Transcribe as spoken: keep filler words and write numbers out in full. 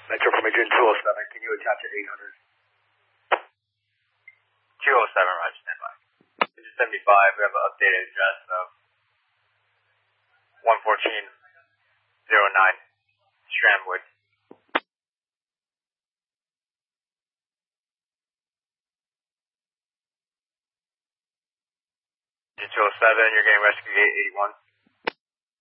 Metro from Adrian two oh seven, can you attach at eight hundred? two oh seven, Roger, standby. seventy-five, we have an updated address of one fourteen oh nine Strandwood. two oh seven, you're getting rescue gate eighty-one.